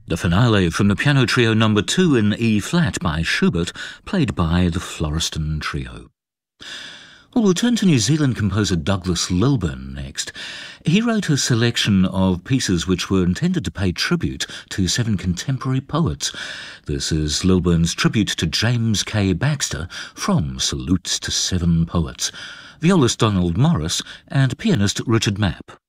The finale from the Piano Trio No. 2 in E-flat by Schubert, played by the Florestan Trio. Well, we'll turn to New Zealand composer Douglas Lilburn next. He wrote a selection of pieces which were intended to pay tribute to 7 contemporary poets. This is Lilburn's tribute to James K. Baxter from Salutes to 7 Poets, violist Donald Morris and pianist Richard Mapp.